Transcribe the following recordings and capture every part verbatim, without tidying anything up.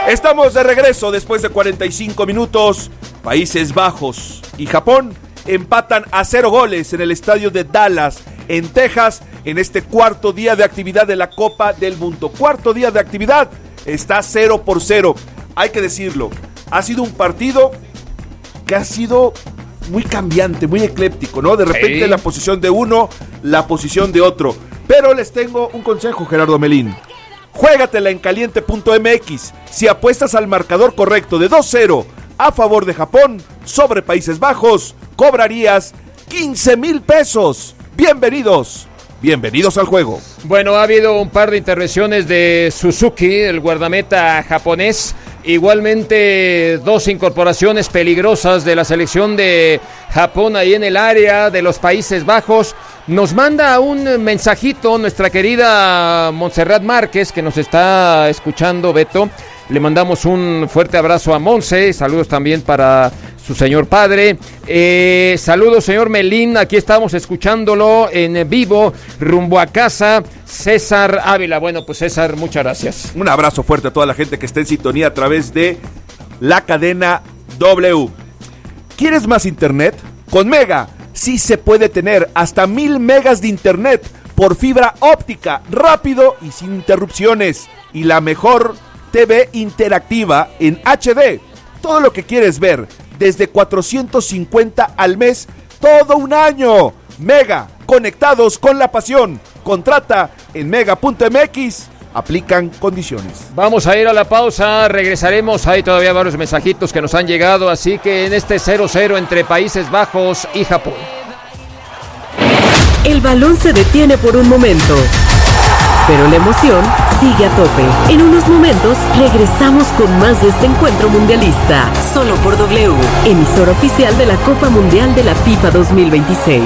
Estamos de regreso después de cuarenta y cinco minutos. Países Bajos y Japón empatan a cero goles en el estadio de Dallas, en Texas, en este cuarto día de actividad de la Copa del Mundo. Cuarto día de actividad, está cero por cero. Hay que decirlo, ha sido un partido que ha sido muy cambiante, muy ecléptico, ¿no? De repente sí. La posición de uno, la posición de otro. Pero les tengo un consejo, Gerardo Melín. Juégatela en caliente punto m x. Si apuestas al marcador correcto de dos cero a favor de Japón sobre Países Bajos, cobrarías quince mil pesos. Bienvenidos, bienvenidos al juego. Bueno, ha habido un par de intervenciones de Suzuki, el guardameta japonés. Igualmente dos incorporaciones peligrosas de la selección de Japón ahí en el área de los Países Bajos. Nos manda un mensajito nuestra querida Montserrat Márquez, que nos está escuchando, Beto. Le mandamos un fuerte abrazo a Monse, saludos también para su señor padre. Eh, saludos, señor Melín, aquí estamos escuchándolo en vivo, rumbo a casa. César Ávila, bueno, pues César, muchas gracias. Un abrazo fuerte a toda la gente que está en sintonía a través de la cadena W. ¿Quieres más internet? Con Mega sí se puede tener hasta mil megas de internet por fibra óptica, rápido y sin interrupciones. Y la mejor T V interactiva en H D. Todo lo que quieres ver desde cuatrocientos cincuenta al mes, todo un año. Mega, conectados con la pasión. Contrata en mega punto m x. Aplican condiciones. Vamos a ir a la pausa, regresaremos. Hay todavía varios mensajitos que nos han llegado, así que en este cero cero entre Países Bajos y Japón. El balón se detiene por un momento, pero la emoción sigue a tope. En unos momentos regresamos con más de este encuentro mundialista, solo por W, emisora oficial de la Copa Mundial de la FIFA dos mil veintiséis.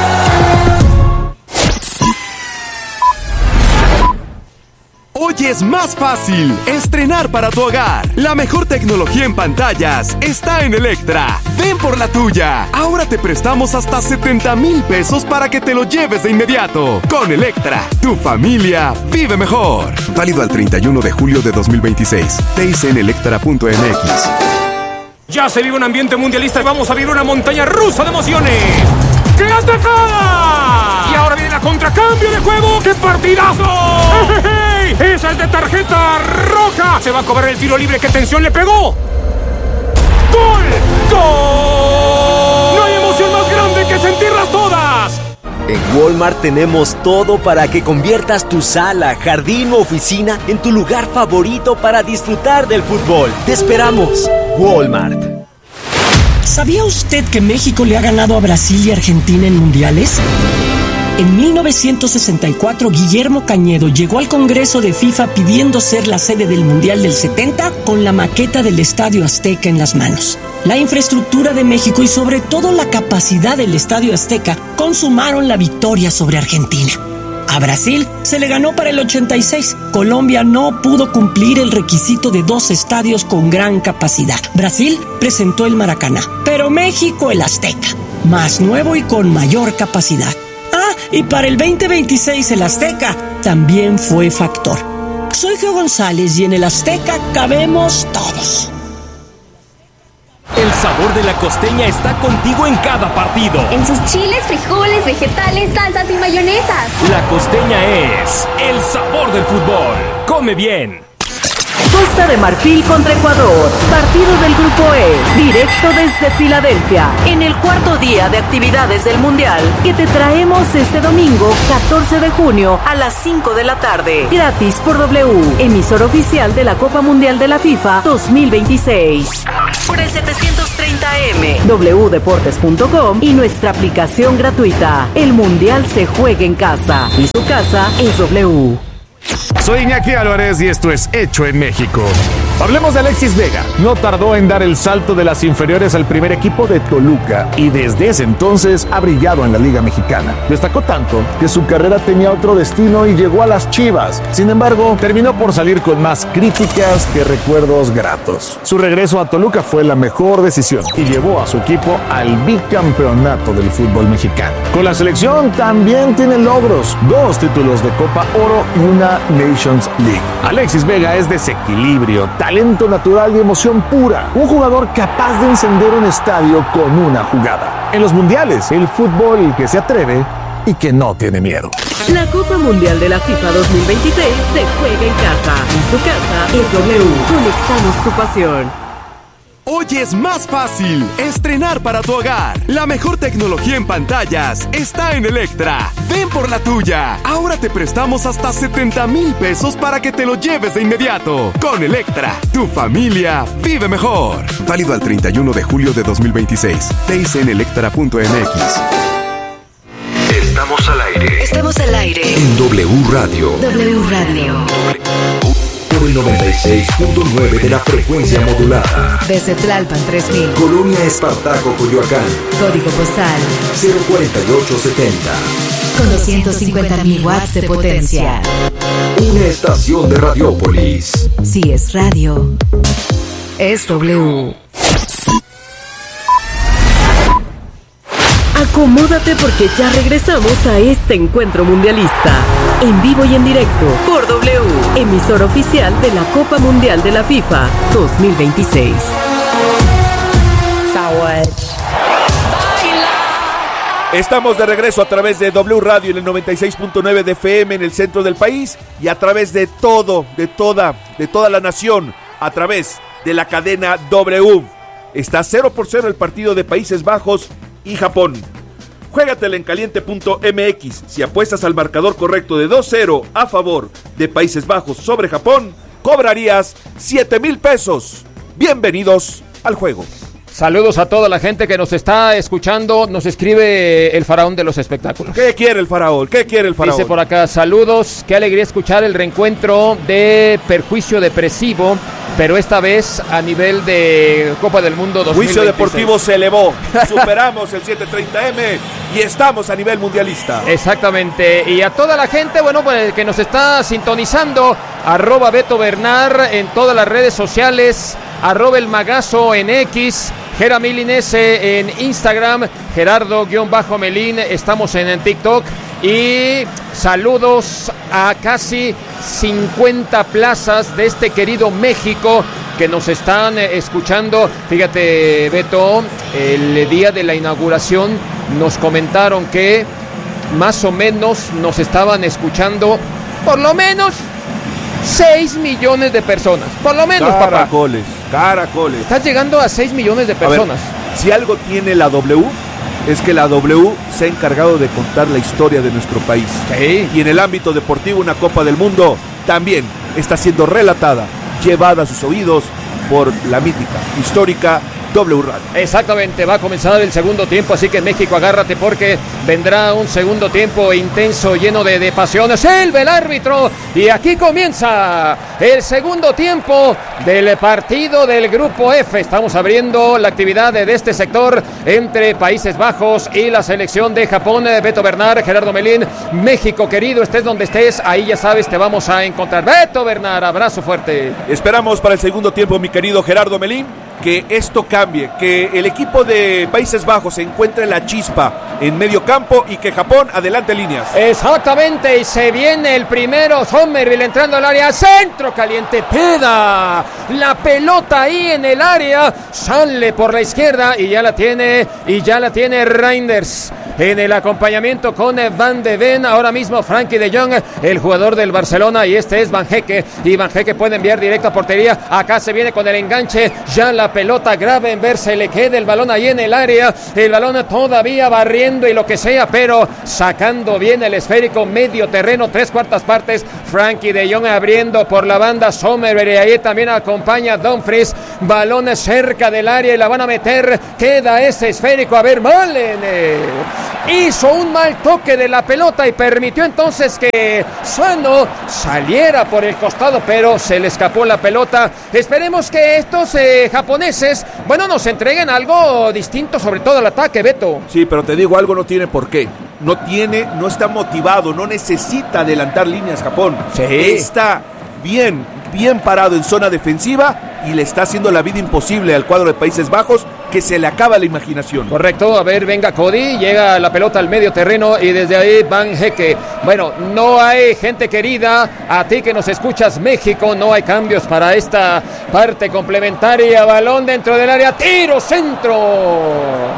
Hoy es más fácil estrenar para tu hogar. La mejor tecnología en pantallas está en Electra. Ven por la tuya. Ahora te prestamos hasta setenta mil pesos para que te lo lleves de inmediato. Con Electra, tu familia vive mejor. Válido al treinta y uno de julio de dos mil veintiséis. T I C en electra punto m x. Ya se vive un ambiente mundialista y vamos a vivir una montaña rusa de emociones. ¡Qué atacada! Y ahora viene la contracambio de juego. ¡Qué partidazo! ¡Hey, hey! ¡Esa es de tarjeta roja! Se va a cobrar el tiro libre. ¡Qué tensión le pegó! ¡Gol! ¡Gol! ¡No hay emoción más grande que sentirlas todas! En Walmart tenemos todo para que conviertas tu sala, jardín o oficina en tu lugar favorito para disfrutar del fútbol. ¡Te esperamos! Walmart. ¿Sabía usted que México le ha ganado a Brasil y Argentina en mundiales? En mil novecientos sesenta y cuatro, Guillermo Cañedo llegó al Congreso de FIFA pidiendo ser la sede del Mundial del setenta con la maqueta del Estadio Azteca en las manos. La infraestructura de México y sobre todo la capacidad del Estadio Azteca consumaron la victoria sobre Argentina. A Brasil se le ganó para el ochenta y seis. Colombia no pudo cumplir el requisito de dos estadios con gran capacidad. Brasil presentó el Maracaná, pero México el Azteca, más nuevo y con mayor capacidad. Ah, y para el veinte veintiséis el Azteca también fue factor. Soy Geo González y en el Azteca cabemos todos. El sabor de la costeña está contigo en cada partido. En sus chiles, frijoles, vegetales, salsas y mayonesas. La costeña es el sabor del fútbol. Come bien. Costa de Marfil contra Ecuador, partido del Grupo E, directo desde Filadelfia, en el cuarto día de actividades del Mundial, que te traemos este domingo, catorce de junio, a las cinco de la tarde, gratis por W, emisor oficial de la Copa Mundial de la FIFA dos mil veintiséis. Por el setecientos treinta eme, doble u deportes punto com y nuestra aplicación gratuita. El Mundial se juega en casa, y su casa es W. Soy Iñaki Álvarez y esto es Hecho en México. Hablemos de Alexis Vega. No tardó en dar el salto de las inferiores al primer equipo de Toluca y desde ese entonces ha brillado en la Liga Mexicana. Destacó tanto que su carrera tenía otro destino y llegó a las Chivas. Sin embargo, terminó por salir con más críticas que recuerdos gratos. Su regreso a Toluca fue la mejor decisión y llevó a su equipo al bicampeonato del fútbol mexicano. Con la selección también tiene logros, dos títulos de Copa Oro y una Nations League. Alexis Vega es desequilibrio, talento natural y emoción pura. Un jugador capaz de encender un estadio con una jugada. En los mundiales, el fútbol que se atreve y que no tiene miedo. La Copa Mundial de la FIFA dos mil veintiséis se juega en casa. En tu casa es W. Conectamos tu pasión. Hoy es más fácil estrenar para tu hogar. La mejor tecnología en pantallas está en Electra. Ven por la tuya. Ahora te prestamos hasta setenta mil pesos para que te lo lleves de inmediato. Con Electra, tu familia vive mejor. Válido al treinta y uno de julio de dos mil veintiséis. T I C en electra punto m x. Estamos al aire. Estamos al aire. En W Radio. W Radio. Por el noventa y seis punto nueve de la frecuencia modulada. Desde Tlalpan tres mil. Colonia Espartaco, Coyoacán. Código postal cero cuarenta y ocho setenta. Con doscientos cincuenta mil watts de potencia. Una estación de Radiópolis. Si es radio, es W. Acomódate porque ya regresamos a este encuentro mundialista. En vivo y en directo por W, emisor oficial de la Copa Mundial de la FIFA dos mil veintiséis. Estamos de regreso a través de W Radio en el noventa y seis punto nueve de F M en el centro del país y a través de todo, de toda, de toda la nación, a través de la cadena W. Está cero por cero el partido de Países Bajos y Japón. Juégatela en caliente punto m x. Si apuestas al marcador correcto de dos cero a favor de Países Bajos sobre Japón, cobrarías siete mil pesos. Bienvenidos al juego. Saludos a toda la gente que nos está escuchando. Nos escribe el faraón de los espectáculos. ¿Qué quiere el faraón? ¿Qué quiere el faraón? Dice por acá, saludos, qué alegría escuchar el reencuentro de Perjuicio Depresivo, pero esta vez a nivel de Copa del Mundo dos mil veintiséis. Juicio Deportivo se elevó, superamos el setecientos treinta eme y estamos a nivel mundialista. Exactamente, y a toda la gente, bueno, pues que nos está sintonizando, arroba Beto Bernard en todas las redes sociales, arroba el Magazo en X, Gera Milinese en Instagram, Gerardo-Melín, estamos en, en TikTok. Y saludos a casi cincuenta plazas de este querido México que nos están escuchando. Fíjate, Beto, el día de la inauguración nos comentaron que más o menos nos estaban escuchando por lo menos seis millones de personas. Por lo menos, caracoles, papá. Caracoles, caracoles. Estás llegando a seis millones de personas. A ver, si algo tiene la W, es que la W se ha encargado de contar la historia de nuestro país. Sí. Y en el ámbito deportivo, una Copa del Mundo también está siendo relatada, llevada a sus oídos por la mítica, histórica W Radio. Exactamente, va a comenzar el segundo tiempo, así que México agárrate porque vendrá un segundo tiempo intenso, lleno de, de pasiones. Silva el árbitro y aquí comienza el segundo tiempo del partido del Grupo F. Estamos abriendo la actividad de, de este sector entre Países Bajos y la selección de Japón. Beto Bernard, Gerardo Melín, México querido, estés donde estés, ahí ya sabes, te vamos a encontrar. Beto Bernard, abrazo fuerte. Esperamos para el segundo tiempo, mi querido Gerardo Melín, que esto cambie, que el equipo de Países Bajos encuentre la chispa en medio campo y que Japón adelante líneas. Exactamente, y se viene el primero, Somerville entrando al área, centro caliente, Peda, la pelota ahí en el área, sale por la izquierda y ya la tiene, y ya la tiene Reinders. En el acompañamiento con Van de Ven, ahora mismo Frankie de Jong, el jugador del Barcelona, y este es Van Hecke, y Van Hecke puede enviar directo a portería, acá se viene con el enganche, ya la pelota Gravenberch, se le queda el balón ahí en el área, el balón todavía barriendo y lo que sea, pero sacando bien el esférico, medio terreno, tres cuartas partes, Frankie de Jong abriendo por la banda, Somerville, y ahí también acompaña Dumfries, balón cerca del área y la van a meter, queda ese esférico, a ver, Malen, hizo un mal toque de la pelota y permitió entonces que Sano saliera por el costado, pero se le escapó la pelota. Esperemos que estos eh, japoneses, bueno, nos entreguen algo distinto, sobre todo el ataque, Beto. Sí, pero te digo, algo no tiene por qué. No tiene, no está motivado, no necesita adelantar líneas Japón. Sí. Está bien, bien parado en zona defensiva y le está haciendo la vida imposible al cuadro de Países Bajos que se le acaba la imaginación. Correcto, a ver, venga Cody, llega la pelota al medio terreno y desde ahí Van Hekke. Bueno, no hay gente querida, a ti que nos escuchas México, no hay cambios para esta parte complementaria, balón dentro del área, tiro, centro.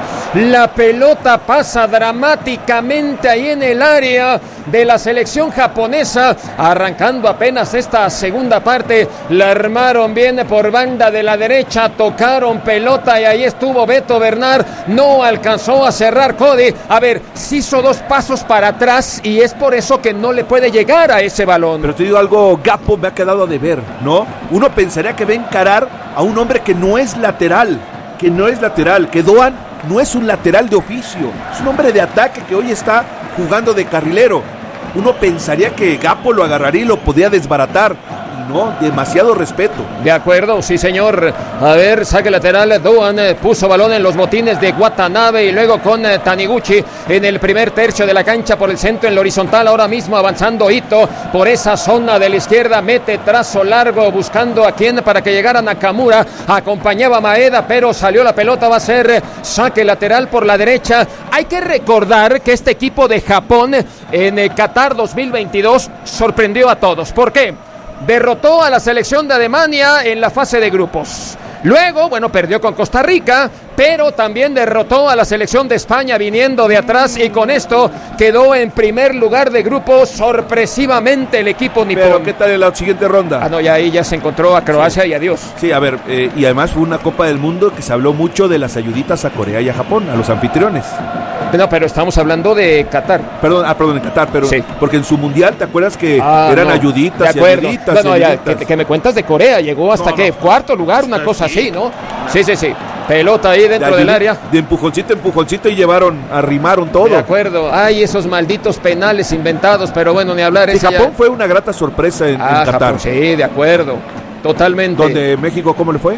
La pelota pasa dramáticamente ahí en el área de la selección japonesa, arrancando apenas esta segunda parte, la armaron bien por banda de la derecha, tocaron pelota y ahí estuvo Beto Bernard, no alcanzó a cerrar Cody, a ver, se hizo dos pasos para atrás y es por eso que no le puede llegar a ese balón. Pero te digo algo, Gakpo me ha quedado a deber, ¿no? Uno pensaría que va a encarar a un hombre que no es lateral, que no es lateral, que Doan no es un lateral de oficio, es un hombre de ataque que hoy está jugando de carrilero. Uno pensaría que Gakpo lo agarraría y lo podía desbaratar. Y no, demasiado respeto. De acuerdo, sí señor. A ver, saque lateral. Doan eh, puso balón en los botines de Watanabe y luego con eh, Taniguchi en el primer tercio de la cancha por el centro en la horizontal. Ahora mismo avanzando Ito por esa zona de la izquierda. Mete trazo largo buscando a quien para que llegara Nakamura. Acompañaba a Maeda, pero salió la pelota. Va a ser eh, saque lateral por la derecha. Hay que recordar que este equipo de Japón en eh, Qatar dos mil veintidós sorprendió a todos. ¿Por qué? Derrotó a la selección de Alemania en la fase de grupos. Luego, bueno, perdió con Costa Rica, pero también derrotó a la selección de España viniendo de atrás y con esto quedó en primer lugar de grupo sorpresivamente el equipo nipón. Pero ¿qué tal en la siguiente ronda? Ah, no, ya ahí ya se encontró a Croacia sí. y adiós. Sí, a ver, eh, y además fue una Copa del Mundo que se habló mucho de las ayuditas a Corea y a Japón, a los anfitriones. No, pero estamos hablando de Qatar. Perdón, ah, perdón, en Qatar, pero sí. Porque en su mundial, ¿te acuerdas que ah, eran no, ayuditas de y acuerdo. ayuditas? No, no, y ya, ayuditas. que, que me cuentas de Corea, llegó hasta no, que no. cuarto lugar, una cosa así, ¿no? Sí, sí, sí. Pelota ahí dentro de del área. De empujoncito, empujoncito y llevaron, arrimaron todo. De acuerdo. Ay, esos malditos penales inventados, pero bueno, ni hablar. Y Japón ya... fue una grata sorpresa en, ah, en Qatar. Japón, sí, de acuerdo. Totalmente. ¿Donde México cómo le fue?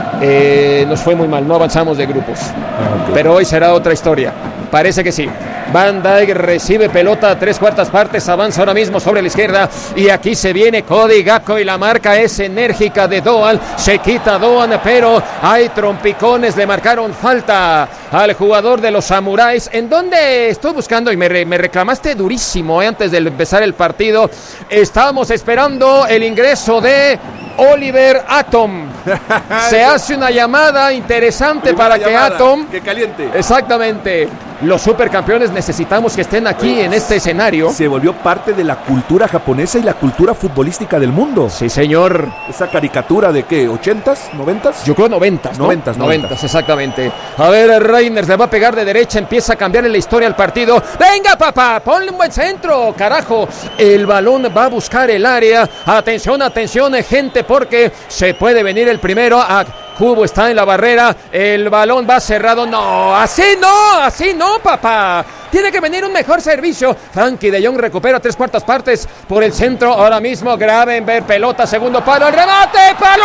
Eh, nos fue muy mal, no avanzamos de grupos. Ah, okay. Pero hoy será otra historia. Parece que sí. Van Dijk recibe pelota a tres cuartas partes, avanza ahora mismo sobre la izquierda y aquí se viene Cody Gakpo y la marca es enérgica de Doan, se quita Doan, pero hay trompicones, le marcaron falta al jugador de los samuráis. ¿En dónde estoy buscando? Y me, re, me reclamaste durísimo eh, antes de empezar el partido. Estábamos esperando el ingreso de Oliver Atom. Se hace una llamada interesante para que llamada, Atom... Que caliente. Exactamente. Los supercampeones necesitamos que estén aquí pues, en este escenario. Se volvió parte de la cultura japonesa y la cultura futbolística del mundo. Sí, señor. Esa caricatura de ¿qué? ¿ochentas? ¿noventas? Yo creo noventas, ¿no? Noventas, noventas. Noventas, exactamente. A ver, Reyners le va a pegar de derecha, empieza a cambiarle la historia al partido. ¡Venga, papá! ¡Ponle un buen centro! ¡Carajo! El balón va a buscar el área. Atención, atención, gente, porque se puede venir el primero a... Cubo está en la barrera, el balón va cerrado, no, así no, así no, papá, tiene que venir un mejor servicio. Frankie de Jong recupera tres cuartas partes por el centro, ahora mismo Gravenberch, pelota, segundo palo, el remate, palo,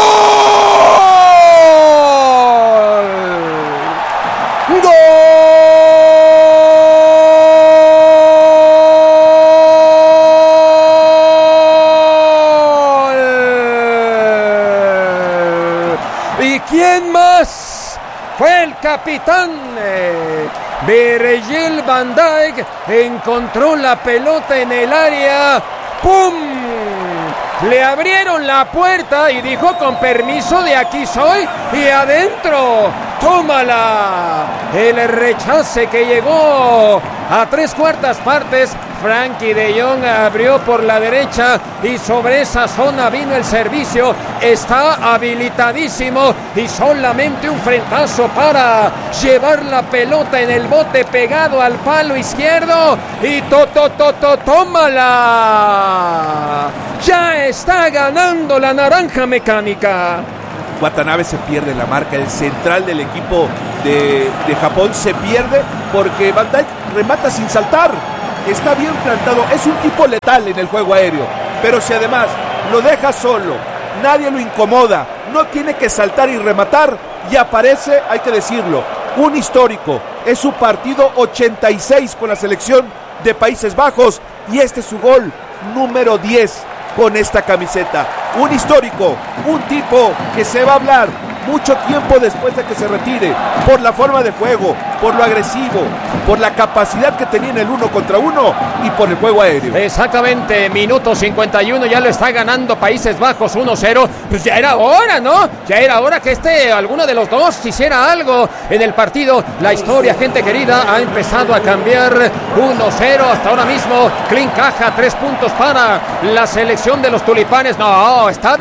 gol, gol. ¿Quién más? Fue el capitán eh, Virgil van Dijk, encontró la pelota en el área, ¡pum! Le abrieron la puerta y dijo con permiso de aquí soy y adentro, tómala. El rechace que llegó a tres cuartas partes. Frankie de Jong abrió por la derecha y sobre esa zona vino el servicio. Está habilitadísimo y solamente un frentazo para llevar la pelota en el bote pegado al palo izquierdo. Y to, to, to, to, tómala. Ya está ganando la naranja mecánica. Watanabe se pierde la marca, el central del equipo de, de Japón se pierde porque Van Dijk remata sin saltar. Está bien plantado, es un tipo letal en el juego aéreo, pero si además lo deja solo, nadie lo incomoda, no tiene que saltar y rematar, y aparece, hay que decirlo, un histórico, es su partido ochenta y seis con la selección de Países Bajos, y este es su gol número diez con esta camiseta, un histórico, un tipo que se va a hablar mucho tiempo después de que se retire, por la forma de juego, por lo agresivo, por la capacidad que tenía en el uno contra uno y por el juego aéreo. Exactamente, minuto cincuenta y uno, ya lo está ganando Países Bajos uno cero. Pues ya era hora, ¿no? Ya era hora que este, alguno de los dos hiciera algo en el partido. La historia, gente querida, ha empezado a cambiar. Uno cero hasta ahora mismo. Clint Caja, tres puntos para la selección de los Tulipanes. No, está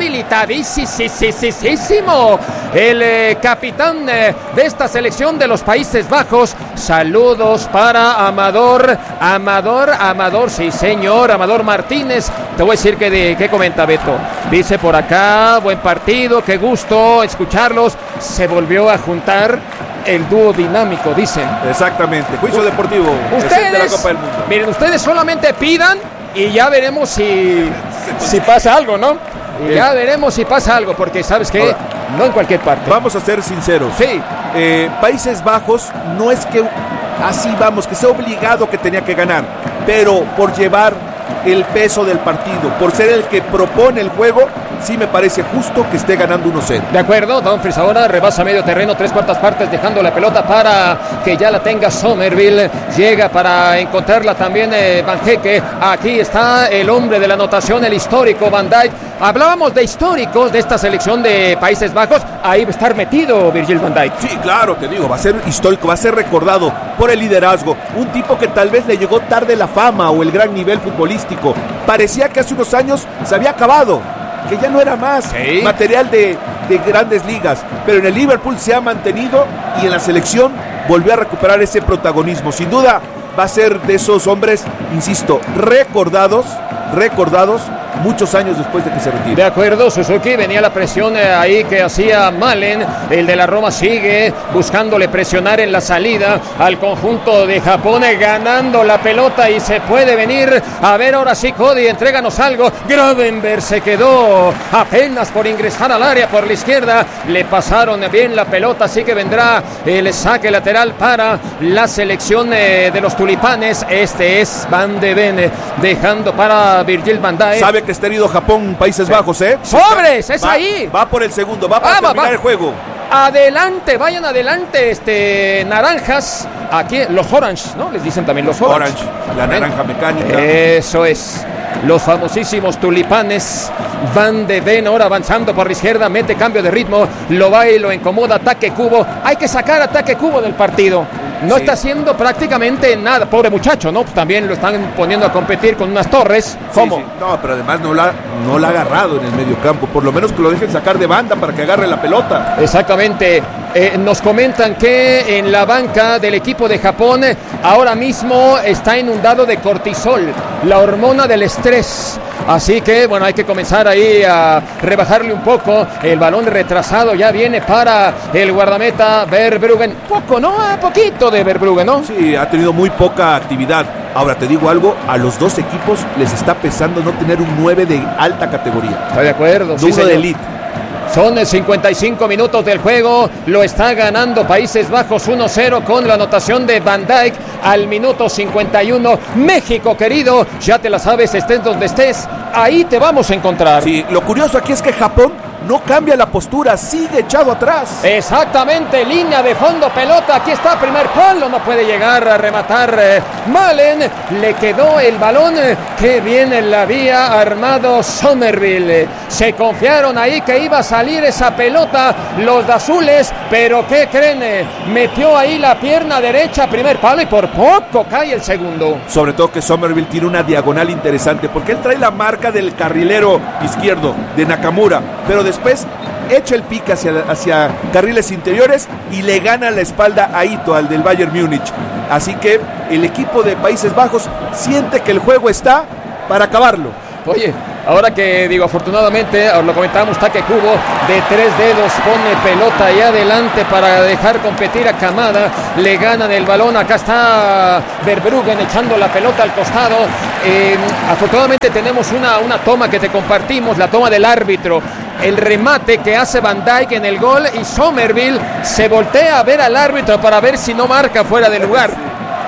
habilitadísimo el eh, capitán eh, de esta selección de los Países Bajos. Saludos para Amador, Amador, Amador, sí señor, Amador Martínez. Te voy a decir que de, ¿qué comenta Beto? Dice por acá, buen partido, qué gusto escucharlos. Se volvió a juntar el dúo dinámico, dicen. Exactamente, juicio deportivo. Ustedes, de la Copa del Mundo. Miren, ustedes solamente pidan y ya veremos si, si pasa algo, ¿no? Y ya veremos si pasa algo, porque sabes que no en cualquier parte. Vamos a ser sinceros. Sí. Eh, Países Bajos no es que así vamos, que sea obligado que tenía que ganar, pero por llevar el peso del partido, por ser el que propone el juego, sí me parece justo que esté ganando uno cero. De acuerdo, Dumfries ahora rebasa medio terreno, tres cuartas partes, dejando la pelota para que ya la tenga Somerville. Llega para encontrarla también eh, Van Hecke. Aquí está el hombre de la anotación, el histórico Van Dijk. Hablábamos de históricos de esta selección de Países Bajos. Ahí va a estar metido Virgil van Dijk. Sí, claro, te digo, va a ser histórico, va a ser recordado por el liderazgo. Un tipo que tal vez le llegó tarde la fama o el gran nivel futbolístico. Parecía que hace unos años se había acabado, que ya no era más ¿Sí? material de, de grandes ligas, pero en el Liverpool se ha mantenido y en la selección volvió a recuperar ese protagonismo. Sin duda va a ser de esos hombres, insisto, recordados, recordados muchos años después de que se retire. De acuerdo, Suzuki, venía la presión eh, ahí que hacía Malen. El de la Roma sigue buscándole presionar en la salida al conjunto de Japón, eh, ganando la pelota y se puede venir. A ver, ahora sí, Cody, entréganos algo. Gravenberg se quedó apenas por ingresar al área por la izquierda. Le pasaron bien la pelota, así que vendrá el saque lateral para la selección eh, de los Tulipanes. Este es Van de Ven, dejando para Virgil van Dijk. Sabe que está herido Japón, Países sí. Bajos, ¿eh? ¡Sobres! ¡Es va, ahí! Va por el segundo, va para ah, terminar va, va. el juego. Adelante, vayan adelante, este, naranjas. Aquí, los Orange, ¿no? Les dicen también los Orange. Orange, la naranja mecánica. Eso es. Los famosísimos Tulipanes. Van de Ven ahora avanzando por la izquierda, mete cambio de ritmo, lo va y lo incomoda, ataque Cubo. Hay que sacar ataque Cubo del partido. No sí. está haciendo prácticamente nada, pobre muchacho, ¿no? Pues también lo están poniendo a competir con unas torres. ¿Cómo? Sí, sí. No, pero además no la, no la ha agarrado en el medio campo. Por lo menos que lo dejen sacar de banda para que agarre la pelota. Exactamente. Eh, nos comentan que en la banca del equipo de Japón ahora mismo está inundado de cortisol, la hormona del estrés. Así que, bueno, hay que comenzar ahí a rebajarle un poco. El balón retrasado ya viene para el guardameta Verbruggen. Poco, ¿no? A poquito de Verbruggen, ¿no? Sí, ha tenido muy poca actividad. Ahora, te digo algo, a los dos equipos les está pesando no tener un nueve de alta categoría. Estoy de acuerdo. Sí, uno de elite. Son cincuenta y cinco minutos del juego, lo está ganando Países Bajos uno cero con la anotación de Van Dijk al minuto cincuenta y uno. México, querido, ya te la sabes, estés donde estés, ahí te vamos a encontrar. Sí, lo curioso aquí es que Japón no cambia la postura, sigue echado atrás. Exactamente, línea de fondo, pelota, aquí está, primer palo, no puede llegar a rematar eh, Malen, le quedó el balón, eh, que bien la había armado Somerville. Se confiaron ahí que iba a salir esa pelota los de azules, pero ¿qué creen? Metió ahí la pierna derecha, primer palo y por poco cae el segundo. Sobre todo que Somerville tiene una diagonal interesante, porque él trae la marca del carrilero izquierdo de Nakamura, pero después echa el pique hacia, hacia carriles interiores y le gana la espalda a Ito, al del Bayern Múnich. Así que el equipo de Países Bajos siente que el juego está para acabarlo. Oye, ahora que digo, afortunadamente, lo comentamos, Take Kubo de tres dedos pone pelota ahí adelante para dejar competir a Kamada, le ganan el balón, acá está Verbruggen echando la pelota al costado. Eh, afortunadamente tenemos una, una toma que te compartimos, la toma del árbitro, el remate que hace Van Dijk en el gol y Somerville se voltea a ver al árbitro para ver si no marca fuera de lugar.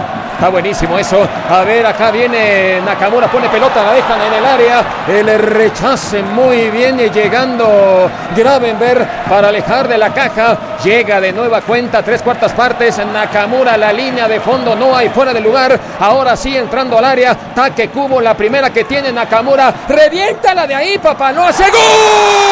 Está buenísimo eso. A ver, acá viene Nakamura, pone pelota, la dejan en el área. El rechace muy bien y llegando Gravenberg para alejar de la caja. Llega de nueva cuenta, tres cuartas partes. Nakamura, la línea de fondo, no hay fuera de lugar. Ahora sí entrando al área. Take Kubo, la primera que tiene Nakamura. Revienta la de ahí, papá, lo hace. ¡Gol!